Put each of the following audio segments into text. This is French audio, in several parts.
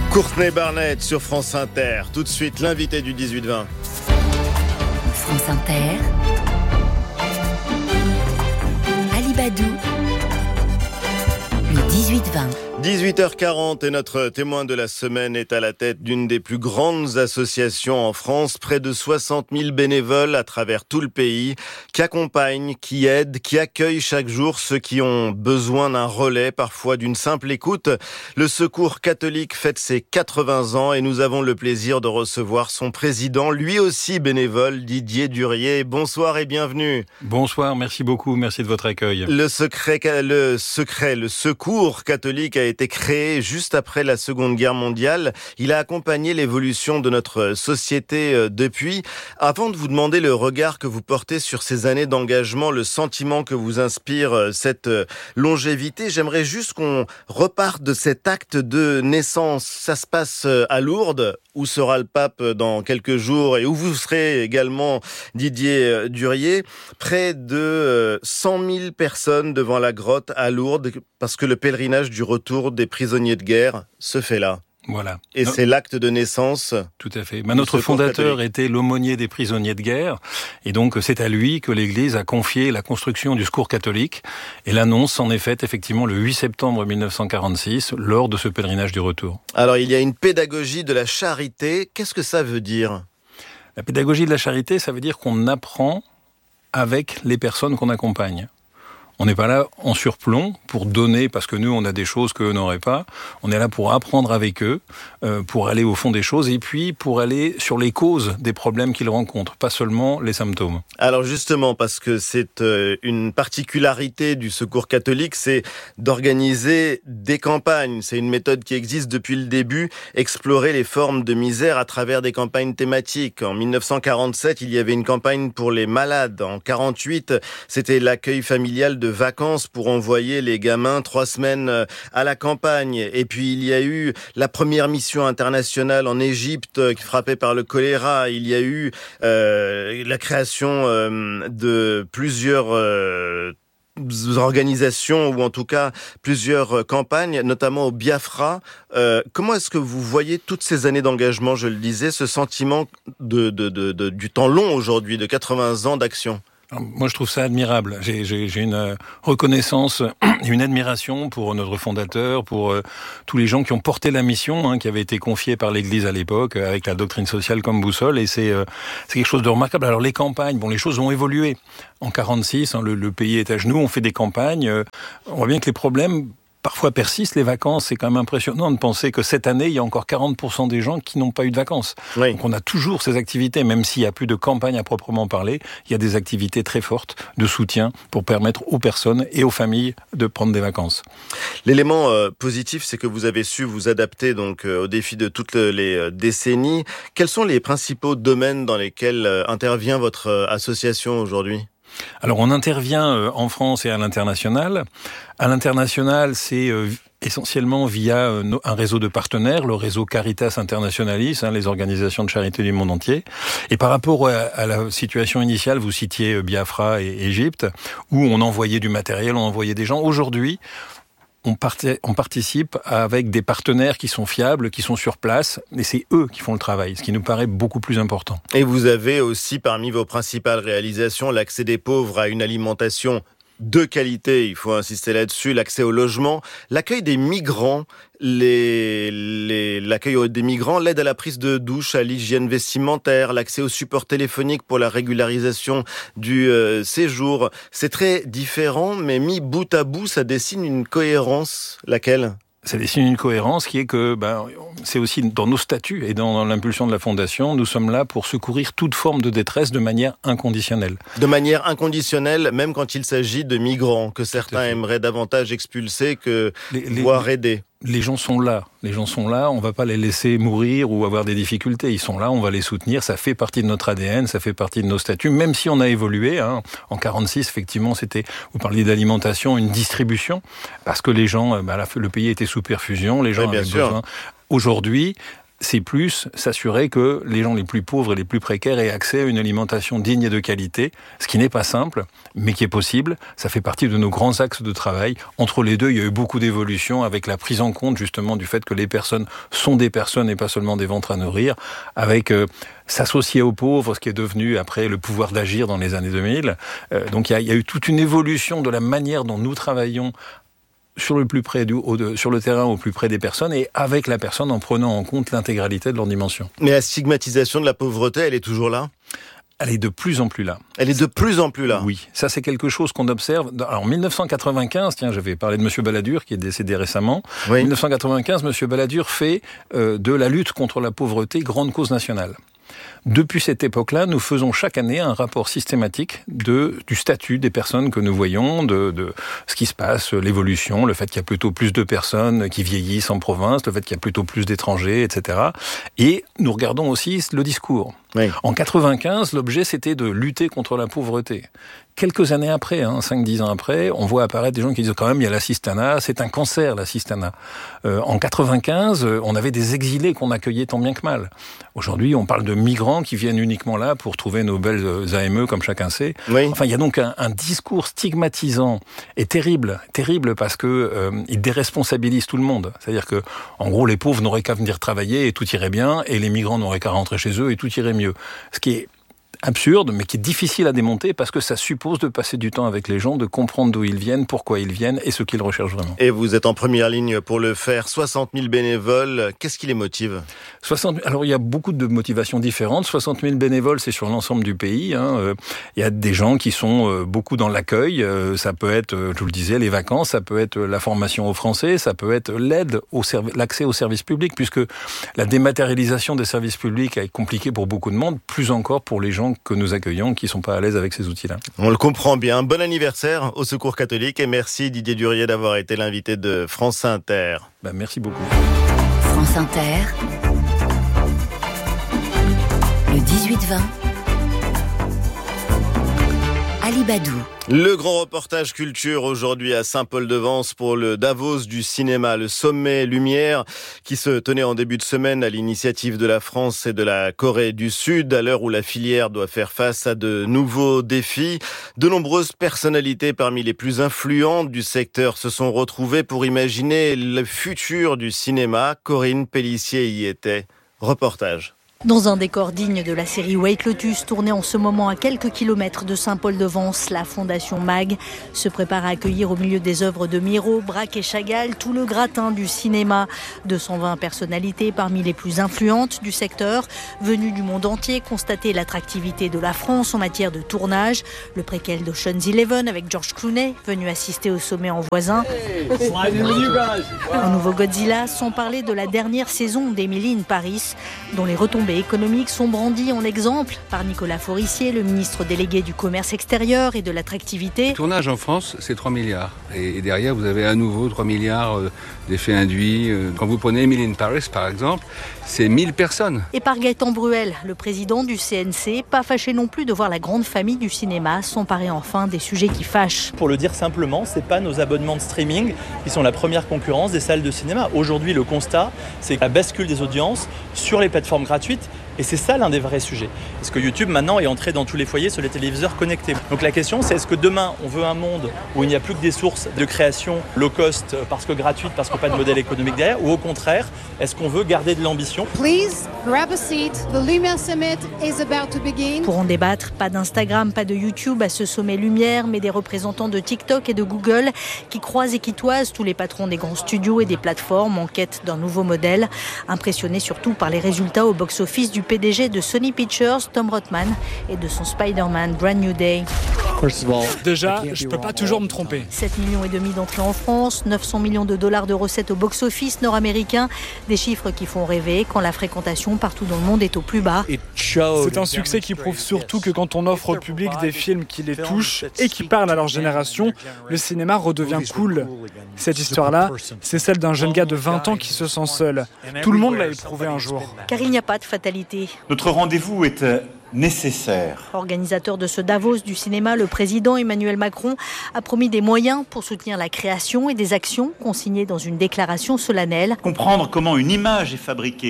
Courtney Barnett sur France Inter. Tout de suite, l'invité du 18-20. France Inter. Ali Badou. Le 18-20. 18h40 et notre témoin de la semaine est à la tête d'une des plus grandes associations en France, près de 60 000 bénévoles à travers tout le pays, qui accompagnent, qui aident, qui accueillent chaque jour ceux qui ont besoin d'un relais, parfois d'une simple écoute. Le Secours catholique fête ses 80 ans et nous avons le plaisir de recevoir son président, lui aussi bénévole, Didier Durier. Bonsoir et bienvenue. Bonsoir, merci beaucoup, merci de votre accueil. Le Secours catholique a été créé juste après la Seconde Guerre mondiale. Il a accompagné l'évolution de notre société depuis. Avant de vous demander le regard que vous portez sur ces années d'engagement, le sentiment que vous inspire cette longévité, j'aimerais juste qu'on reparte de cet acte de naissance. Ça se passe à Lourdes, où sera le pape dans quelques jours et où vous serez également, Didier Durier. Près de 100 000 personnes devant la grotte à Lourdes, parce que le pèlerinage du retour des prisonniers de guerre se fait là. Voilà. Et c'est l'acte de naissance. Tout à fait. Notre fondateur était l'aumônier des prisonniers de guerre. Et donc, c'est à lui que l'Église a confié la construction du Secours catholique. Et l'annonce s'en est faite effectivement le 8 septembre 1946, lors de ce pèlerinage du retour. Alors, il y a une pédagogie de la charité. Qu'est-ce que ça veut dire ? La pédagogie de la charité, ça veut dire qu'on apprend avec les personnes qu'on accompagne. On n'est pas là en surplomb pour donner, parce que nous, on a des choses qu'eux n'auraient pas. On est là pour apprendre avec eux, pour aller au fond des choses, et puis pour aller sur les causes des problèmes qu'ils rencontrent, pas seulement les symptômes. Alors justement, parce que c'est une particularité du Secours catholique, c'est d'organiser des campagnes. C'est une méthode qui existe depuis le début, explorer les formes de misère à travers des campagnes thématiques. En 1947, il y avait une campagne pour les malades. En 1948, c'était l'accueil familial de vacances pour envoyer les gamins 3 semaines à la campagne. Et puis il y a eu la première mission internationale en Égypte frappée par le choléra. Il y a eu la création de plusieurs organisations, ou en tout cas plusieurs campagnes, notamment au Biafra. Comment est-ce que vous voyez toutes ces années d'engagement, je le disais, ce sentiment du temps long aujourd'hui, de 80 ans d'action ? Alors, moi, je trouve ça admirable. J'ai une reconnaissance, une admiration pour notre fondateur, pour tous les gens qui ont porté la mission, qui avait été confiée par l'Église à l'époque, avec la doctrine sociale comme boussole, et c'est quelque chose de remarquable. Alors, les campagnes, les choses ont évolué. En 1946, le pays est à genoux, on fait des campagnes. On voit bien que les problèmes parfois persistent. Les vacances, c'est quand même impressionnant de penser que cette année, il y a encore 40% des gens qui n'ont pas eu de vacances. Oui. Donc on a toujours ces activités, même s'il n'y a plus de campagne à proprement parler, il y a des activités très fortes de soutien pour permettre aux personnes et aux familles de prendre des vacances. L'élément positif, c'est que vous avez su vous adapter donc aux défis de toutes les décennies. Quels sont les principaux domaines dans lesquels intervient votre association aujourd'hui ? Alors, on intervient en France et à l'international. À l'international, c'est essentiellement via un réseau de partenaires, le réseau Caritas Internationalis, les organisations de charité du monde entier. Et par rapport à la situation initiale, vous citiez Biafra et Égypte, où on envoyait du matériel, on envoyait des gens. Aujourd'hui, on participe avec des partenaires qui sont fiables, qui sont sur place, et c'est eux qui font le travail, ce qui nous paraît beaucoup plus important. Et vous avez aussi, parmi vos principales réalisations, l'accès des pauvres à une alimentation de qualité, il faut insister là-dessus, l'accès au logement, l'accueil des migrants, l'accueil des migrants, l'aide à la prise de douche, à l'hygiène vestimentaire, l'accès au support téléphonique pour la régularisation du séjour. C'est très différent, mais mis bout à bout, ça dessine une cohérence. Laquelle ? Ça dessine une cohérence qui est que c'est aussi dans nos statuts et dans l'impulsion de la Fondation, nous sommes là pour secourir toute forme de détresse de manière inconditionnelle. De manière inconditionnelle, même quand il s'agit de migrants, que certains aimeraient davantage expulser que voire aider. Les gens sont là, on va pas les laisser mourir ou avoir des difficultés, ils sont là, on va les soutenir, ça fait partie de notre ADN, ça fait partie de nos statuts, même si on a évolué, En 1946, effectivement, vous parliez d'alimentation, une distribution, parce que les gens, le pays était sous perfusion, les gens avaient besoin. Aujourd'hui, c'est plus s'assurer que les gens les plus pauvres et les plus précaires aient accès à une alimentation digne et de qualité, ce qui n'est pas simple, mais qui est possible. Ça fait partie de nos grands axes de travail. Entre les deux, il y a eu beaucoup d'évolutions avec la prise en compte justement du fait que les personnes sont des personnes et pas seulement des ventres à nourrir, avec s'associer aux pauvres, ce qui est devenu après le pouvoir d'agir dans les années 2000. Donc il y a eu toute une évolution de la manière dont nous travaillons sur le terrain au plus près des personnes et avec la personne en prenant en compte l'intégralité de leur dimension. Mais la stigmatisation de la pauvreté, elle est toujours là ? Elle est de plus en plus là. Elle est de plus en plus là. Oui, ça c'est quelque chose qu'on observe. Alors, en 1995, j'avais parlé de M. Balladur qui est décédé récemment. Oui. En 1995, M. Balladur fait de la lutte contre la pauvreté grande cause nationale. Depuis cette époque-là, nous faisons chaque année un rapport systématique du statut des personnes que nous voyons, de ce qui se passe, l'évolution, le fait qu'il y a plutôt plus de personnes qui vieillissent en province, le fait qu'il y a plutôt plus d'étrangers, etc. Et nous regardons aussi le discours. Oui. En 95, l'objet, c'était de lutter contre la pauvreté. Quelques années après, 5-10 ans après, on voit apparaître des gens qui disent quand même, il y a l'assistanat, c'est un cancer, l'assistanat. En 95, on avait des exilés qu'on accueillait tant bien que mal. Aujourd'hui, on parle de migrants qui viennent uniquement là pour trouver nos belles AME, comme chacun sait. Oui. Enfin, il y a donc un discours stigmatisant et terrible parce que il déresponsabilise tout le monde. C'est-à-dire que, en gros, les pauvres n'auraient qu'à venir travailler et tout irait bien, et les migrants n'auraient qu'à rentrer chez eux et tout irait mieux. Ce qui est absurde, mais qui est difficile à démonter parce que ça suppose de passer du temps avec les gens, de comprendre d'où ils viennent, pourquoi ils viennent et ce qu'ils recherchent vraiment. Et vous êtes en première ligne pour le faire. 60 000 bénévoles, qu'est-ce qui les motive ? Alors il y a beaucoup de motivations différentes. 60 000 bénévoles, c'est sur l'ensemble du pays. Il y a des gens qui sont beaucoup dans l'accueil. Ça peut être, je vous le disais, les vacances, ça peut être la formation aux Français, ça peut être l'aide, l'accès aux services publics, puisque la dématérialisation des services publics est compliquée pour beaucoup de monde, plus encore pour les gens que nous accueillons qui ne sont pas à l'aise avec ces outils-là. On le comprend bien. Bon anniversaire au Secours catholique et merci Didier Durier d'avoir été l'invité de France Inter. Merci beaucoup. France Inter, le 18-20, Alibadou. Le grand reportage culture aujourd'hui à Saint-Paul-de-Vence pour le Davos du cinéma, le sommet Lumière qui se tenait en début de semaine à l'initiative de la France et de la Corée du Sud à l'heure où la filière doit faire face à de nouveaux défis. De nombreuses personnalités parmi les plus influentes du secteur se sont retrouvées pour imaginer le futur du cinéma. Corinne Pellissier y était. Reportage. Dans un décor digne de la série White Lotus, tournée en ce moment à quelques kilomètres de Saint-Paul-de-Vence, la Fondation MAG se prépare à accueillir au milieu des œuvres de Miro, Braque et Chagall tout le gratin du cinéma. 220 personnalités parmi les plus influentes du secteur, venues du monde entier constater l'attractivité de la France en matière de tournage. Le préquel d'Ocean's 11 avec George Clooney, venu assister au sommet en voisin. Un nouveau Godzilla, sans parler de la dernière saison d'Emily in Paris, dont les retombées économiques sont brandies en exemple par Nicolas Forissier, le ministre délégué du commerce extérieur et de l'attractivité. Le tournage en France, c'est 3 milliards. Et derrière, vous avez à nouveau 3 milliards d'effets induits. Quand vous prenez Emily in Paris, par exemple, c'est 1000 personnes. Et par Gaëtan Bruel, le président du CNC, pas fâché non plus de voir la grande famille du cinéma s'emparer enfin des sujets qui fâchent. Pour le dire simplement, c'est pas nos abonnements de streaming qui sont la première concurrence des salles de cinéma. Aujourd'hui, le constat, c'est la bascule des audiences sur les plateformes gratuites. Et c'est ça l'un des vrais sujets. Parce que YouTube maintenant est entré dans tous les foyers sur les téléviseurs connectés. Donc la question c'est est-ce que demain on veut un monde où il n'y a plus que des sources de création low cost parce que gratuites, parce qu'il n'y a pas de modèle économique derrière, ou au contraire, est-ce qu'on veut garder de l'ambition ? Please grab a seat. The Lumière Summit is about to begin. Pour en débattre, pas d'Instagram, pas de YouTube à ce sommet Lumière, mais des représentants de TikTok et de Google qui croisent et qui toisent tous les patrons des grands studios et des plateformes en quête d'un nouveau modèle. Impressionnés surtout par les résultats au box-office du PDG de Sony Pictures, Tom Rothman, et de son Spider-Man Brand New Day. Déjà, je ne peux pas toujours me tromper. 7,5 millions d'entrées en France, 900 millions de dollars de recettes au box-office nord-américain. Des chiffres qui font rêver quand la fréquentation partout dans le monde est au plus bas. C'est un succès qui prouve surtout que quand on offre au public des films qui les touchent et qui parlent à leur génération, le cinéma redevient cool. Cette histoire-là, c'est celle d'un jeune gars de 20 ans qui se sent seul. Tout le monde l'a éprouvé un jour. Car il n'y a pas de fatalité. Notre rendez-vous est nécessaire. Organisateur de ce Davos du cinéma, le président Emmanuel Macron a promis des moyens pour soutenir la création et des actions consignées dans une déclaration solennelle. Comprendre comment une image est fabriquée,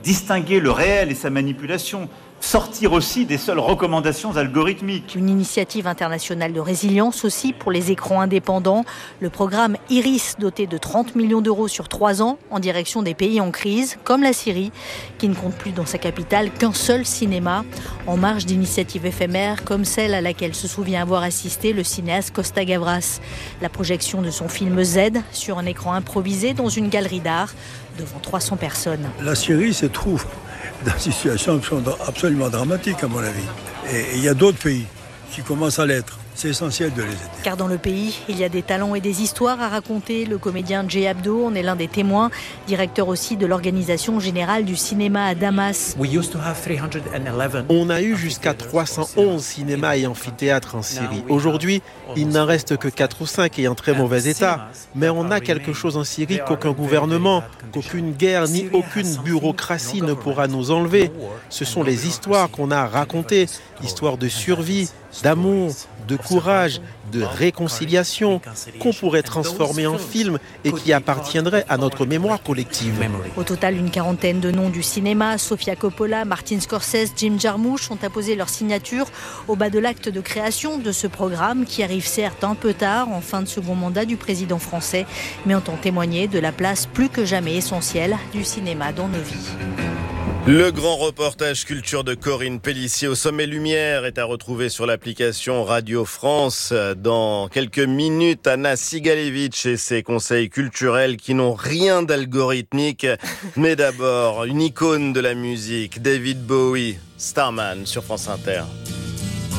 distinguer le réel et sa manipulation, sortir aussi des seules recommandations algorithmiques. Une initiative internationale de résilience aussi pour les écrans indépendants. Le programme Iris, doté de 30 millions d'euros sur 3 ans, en direction des pays en crise, comme la Syrie, qui ne compte plus dans sa capitale qu'un seul cinéma, en marge d'initiatives éphémères comme celle à laquelle se souvient avoir assisté le cinéaste Costa Gavras. La projection de son film Z sur un écran improvisé dans une galerie d'art devant 300 personnes. La Syrie se trouve dans une situation absolument dramatique à mon avis. Et il y a d'autres pays qui commencent à l'être. C'est essentiel de les aider. Car dans le pays, il y a des talents et des histoires à raconter. Le comédien Jay Abdo en est l'un des témoins, directeur aussi de l'Organisation Générale du Cinéma à Damas. On a eu jusqu'à 311 cinémas et amphithéâtres en Syrie. Aujourd'hui, il n'en reste que 4 ou 5 et en très mauvais état. Mais on a quelque chose en Syrie qu'aucun gouvernement, qu'aucune guerre ni aucune bureaucratie ne pourra nous enlever. Ce sont les histoires qu'on a racontées, histoires de survie, d'amour, de courage, de réconciliation, qu'on pourrait transformer en film et qui appartiendrait à notre mémoire collective. Au total, une quarantaine de noms du cinéma. Sofia Coppola, Martin Scorsese, Jim Jarmusch ont apposé leur signature au bas de l'acte de création de ce programme qui arrive certes un peu tard, en fin de second mandat du président français, mais entend témoigner de la place plus que jamais essentielle du cinéma dans nos vies. Le grand reportage culture de Corinne Pellissier au sommet Lumière est à retrouver sur l'application Radio France. Dans quelques minutes, Anna Sigalevitch et ses conseils culturels qui n'ont rien d'algorithmique. Mais d'abord, une icône de la musique, David Bowie, Starman sur France Inter.